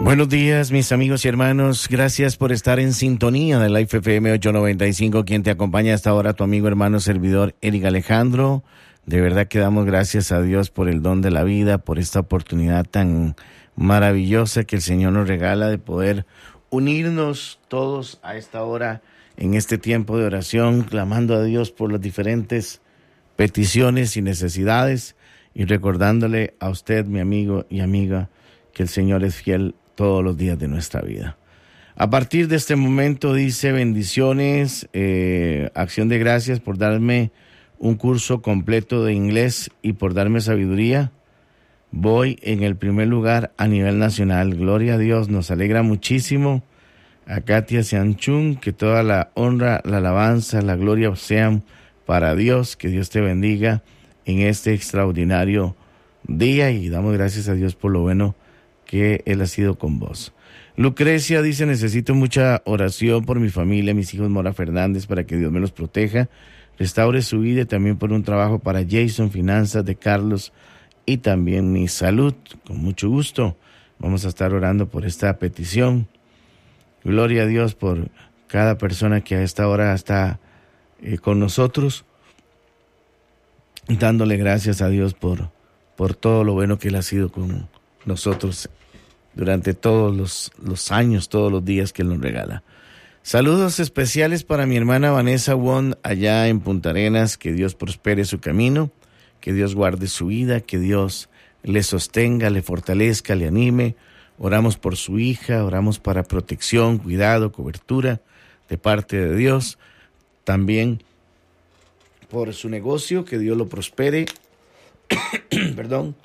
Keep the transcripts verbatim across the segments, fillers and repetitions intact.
Buenos días, mis amigos y hermanos. Gracias por estar en sintonía de Life F M ochocientos noventa y cinco. Quien te acompaña hasta ahora, tu amigo, hermano, servidor, Eric Alejandro. De verdad que damos gracias a Dios por el don de la vida, por esta oportunidad tan maravillosa que el Señor nos regala de poder unirnos todos a esta hora, en este tiempo de oración, clamando a Dios por las diferentes peticiones y necesidades y recordándole a usted, mi amigo y amiga, que el Señor es fiel todos los días de nuestra vida. A partir de este momento dice bendiciones, eh, acción de gracias por darme un curso completo de inglés y por darme sabiduría. Voy en el primer lugar a nivel nacional. Gloria a Dios, nos alegra muchísimo. A Katia Sianchun, que toda la honra, la alabanza, la gloria sean para Dios. Que Dios te bendiga en este extraordinario día y damos gracias a Dios por lo bueno que Él ha sido con vos. Lucrecia dice, necesito mucha oración por mi familia, mis hijos Mora Fernández, para que Dios me los proteja, restaure su vida y también por un trabajo para Jason, finanzas de Carlos y también mi salud. Con mucho gusto vamos a estar orando por esta petición. Gloria a Dios por cada persona que a esta hora está eh, con nosotros, dándole gracias a Dios por, por todo lo bueno que Él ha sido con nosotros durante todos los, los años, todos los días que Él nos regala. Saludos especiales para mi hermana Vanessa Wong allá en Punta Arenas. Que Dios prospere su camino, que Dios guarde su vida, que Dios le sostenga, le fortalezca, le anime. Oramos por su hija, oramos para protección, cuidado, cobertura de parte de Dios. También por su negocio, que Dios lo prospere. Perdón.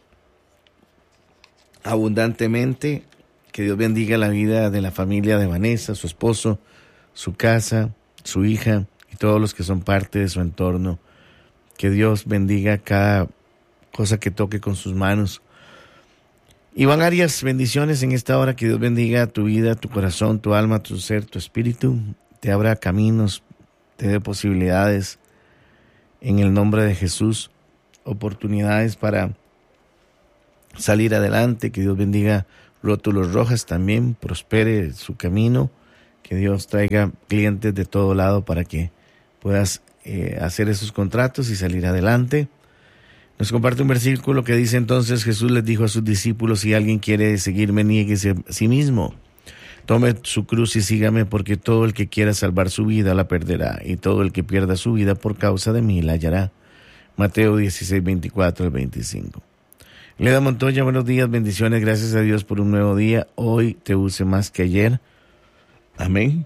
Abundantemente, que Dios bendiga la vida de la familia de Vanessa, su esposo, su casa, su hija y todos los que son parte de su entorno. Que Dios bendiga cada cosa que toque con sus manos. Iván Arias, bendiciones en esta hora. Que Dios bendiga tu vida, tu corazón, tu alma, tu ser, tu espíritu. Te abra caminos, te dé posibilidades en el nombre de Jesús, oportunidades para salir adelante. Que Dios bendiga Rótulos Rojas también, prospere su camino, que Dios traiga clientes de todo lado para que puedas eh, hacer esos contratos y salir adelante. Nos comparte un versículo que dice: entonces Jesús les dijo a sus discípulos, si alguien quiere seguirme, niéguese a sí mismo, tome su cruz y sígame, porque todo el que quiera salvar su vida la perderá, y todo el que pierda su vida por causa de mí la hallará. Mateo dieciséis, veinticuatro al veinticinco. Leda Montoya, buenos días, bendiciones, gracias a Dios por un nuevo día. Hoy te use más que ayer. Amén.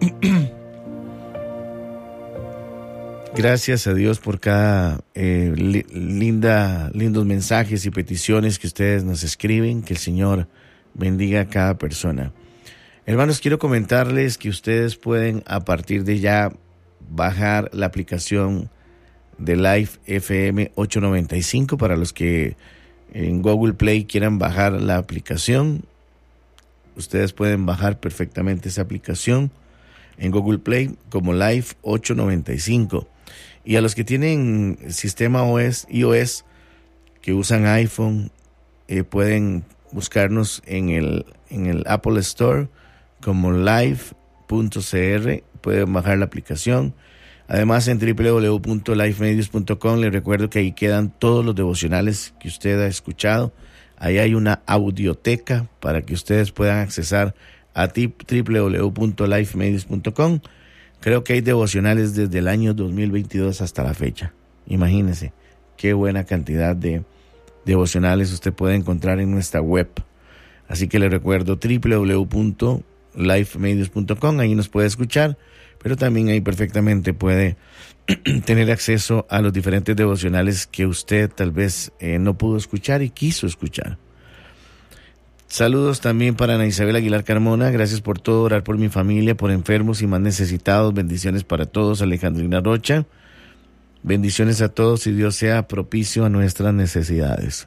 Gracias a Dios por cada eh, li- linda, lindos mensajes y peticiones que ustedes nos escriben. Que el Señor bendiga a cada persona. Hermanos, quiero comentarles que ustedes pueden a partir de ya bajar la aplicación de Life F M ochocientos noventa y cinco para los que en Google Play quieran bajar la aplicación. Ustedes pueden bajar perfectamente esa aplicación en Google Play como Life ochocientos noventa y cinco. Y a los que tienen sistema O S, iOS, que usan iPhone, eh, pueden buscarnos en el, en el Apple Store como life punto c r. Pueden bajar la aplicación. Además, en doble u doble u doble u punto life medios punto com les recuerdo que ahí quedan todos los devocionales que usted ha escuchado. Ahí hay una audioteca para que ustedes puedan accesar a doble u doble u doble u punto life medios punto com. Creo que hay devocionales desde el año dos mil veintidós hasta la fecha. Imagínense qué buena cantidad de devocionales usted puede encontrar en nuestra web. Así que les recuerdo doble u doble u doble u punto life medios punto com. Ahí nos puede escuchar, pero también ahí perfectamente puede tener acceso a los diferentes devocionales que usted tal vez eh, no pudo escuchar y quiso escuchar. Saludos también para Ana Isabel Aguilar Carmona. Gracias por todo, orar por mi familia, por enfermos y más necesitados. Bendiciones para todos. Alejandrina Rocha. Bendiciones a todos y Dios sea propicio a nuestras necesidades.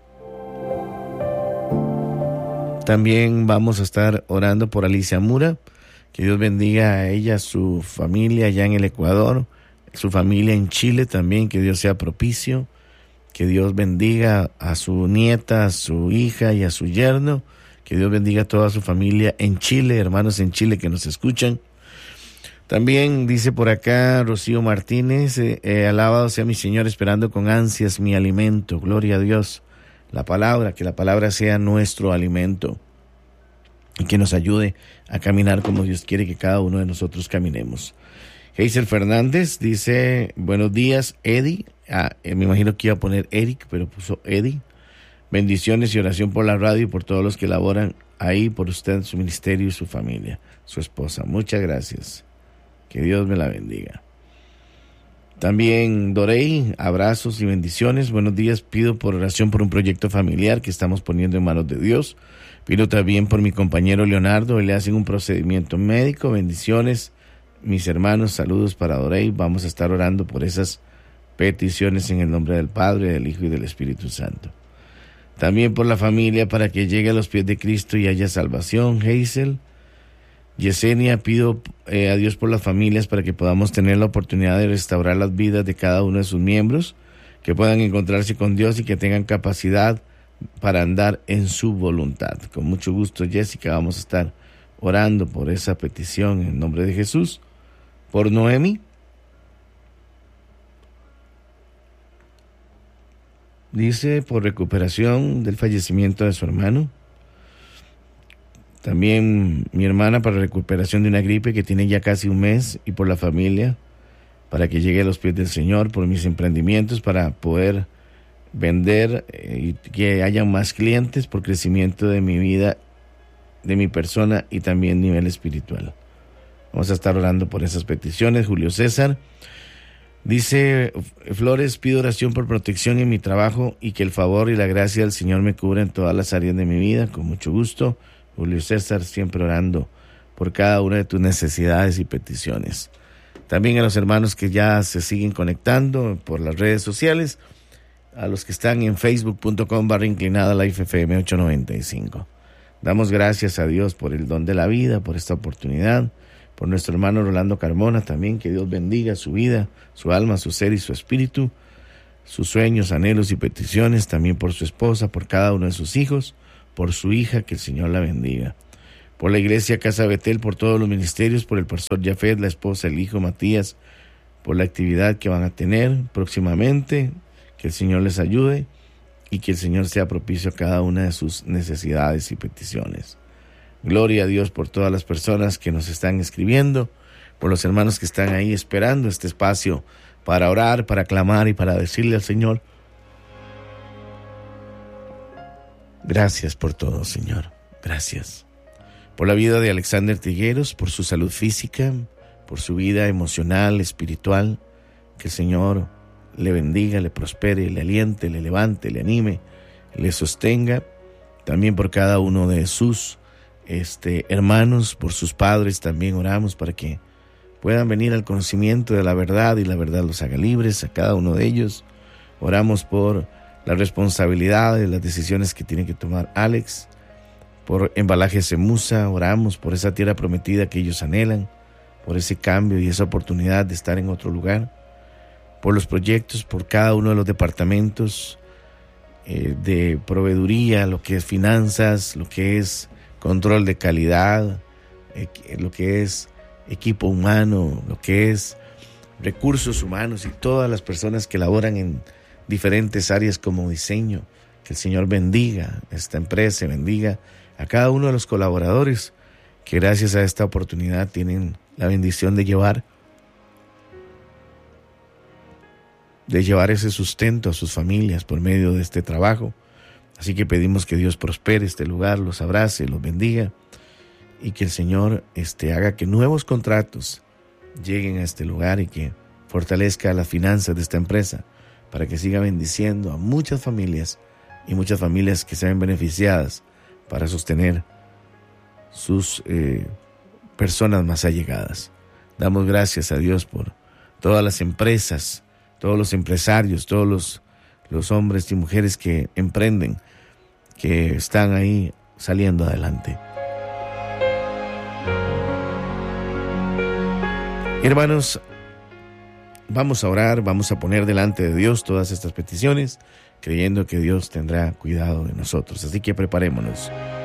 También vamos a estar orando por Alicia Mura. Que Dios bendiga a ella, a su familia allá en el Ecuador, su familia en Chile también. Que Dios sea propicio. Que Dios bendiga a su nieta, a su hija y a su yerno. Que Dios bendiga a toda su familia en Chile, hermanos en Chile que nos escuchan. También dice por acá Rocío Martínez, eh, eh, alabado sea mi Señor, esperando con ansias mi alimento. Gloria a Dios. La palabra, que la palabra sea nuestro alimento y que nos ayude a caminar como Dios quiere que cada uno de nosotros caminemos. Hazel Fernández dice, buenos días, Eddie. Ah, eh, me imagino que iba a poner Eric, pero puso Eddie. Bendiciones y oración por la radio y por todos los que laboran ahí, por usted, su ministerio y su familia, su esposa. Muchas gracias. Que Dios me la bendiga. También Dorey, abrazos y bendiciones. Buenos días, pido por oración por un proyecto familiar que estamos poniendo en manos de Dios. Pido también por mi compañero Leonardo, le hacen un procedimiento médico. Bendiciones, mis hermanos, saludos para Dorey. Vamos a estar orando por esas peticiones en el nombre del Padre, del Hijo y del Espíritu Santo. También por la familia para que llegue a los pies de Cristo y haya salvación. Hazel, Yesenia, pido eh, a Dios por las familias para que podamos tener la oportunidad de restaurar las vidas de cada uno de sus miembros, que puedan encontrarse con Dios y que tengan capacidad para andar en su voluntad. Con mucho gusto, Jessica, vamos a estar orando por esa petición en nombre de Jesús. Por Noemi, dice, por recuperación del fallecimiento de su hermano. También mi hermana para recuperación de una gripe que tiene ya casi un mes, y por la familia para que llegue a los pies del Señor, por mis emprendimientos para poder vender eh, y que haya más clientes, por crecimiento de mi vida, de mi persona y también nivel espiritual. Vamos a estar orando por esas peticiones. Julio César dice, Flores, pido oración por protección en mi trabajo y que el favor y la gracia del Señor me cubra en todas las áreas de mi vida. Con mucho gusto, Julio César, siempre orando por cada una de tus necesidades y peticiones. También a los hermanos que ya se siguen conectando por las redes sociales, a los que están en facebook punto com barra inclinada Life F M ochocientos noventa y cinco. Damos gracias a Dios por el don de la vida, por esta oportunidad, por nuestro hermano Rolando Carmona también, que Dios bendiga su vida, su alma, su ser y su espíritu, sus sueños, anhelos y peticiones, también por su esposa, por cada uno de sus hijos, por su hija, que el Señor la bendiga. Por la iglesia Casa Betel, por todos los ministerios, por el pastor Jafet, la esposa, el hijo Matías, por la actividad que van a tener próximamente, que el Señor les ayude y que el Señor sea propicio a cada una de sus necesidades y peticiones. Gloria a Dios por todas las personas que nos están escribiendo, por los hermanos que están ahí esperando este espacio para orar, para clamar y para decirle al Señor, gracias por todo, Señor, gracias. Por la vida de Alexander Tigueros, por su salud física, por su vida emocional, espiritual, que el Señor le bendiga, le prospere, le aliente, le levante, le anime, le sostenga. También por cada uno de sus este, hermanos, por sus padres también oramos para que puedan venir al conocimiento de la verdad y la verdad los haga libres a cada uno de ellos. Oramos por la responsabilidad de las decisiones que tiene que tomar Alex, por Embalaje Semusa, oramos por esa tierra prometida que ellos anhelan, por ese cambio y esa oportunidad de estar en otro lugar, por los proyectos, por cada uno de los departamentos eh, de proveeduría, lo que es finanzas, lo que es control de calidad, eh, lo que es equipo humano, lo que es recursos humanos y todas las personas que laboran en diferentes áreas como diseño. Que el Señor bendiga esta empresa, bendiga a cada uno de los colaboradores que gracias a esta oportunidad tienen la bendición de llevar de llevar ese sustento a sus familias por medio de este trabajo. Así que pedimos que Dios prospere este lugar, los abrace, los bendiga y que el Señor este, haga que nuevos contratos lleguen a este lugar y que fortalezca las finanzas de esta empresa para que siga bendiciendo a muchas familias y muchas familias que sean beneficiadas para sostener sus eh, personas más allegadas. Damos gracias a Dios por todas las empresas, todos los empresarios, todos los, los hombres y mujeres que emprenden, que están ahí saliendo adelante. Hermanos, vamos a orar, vamos a poner delante de Dios todas estas peticiones, creyendo que Dios tendrá cuidado de nosotros. Así que preparémonos.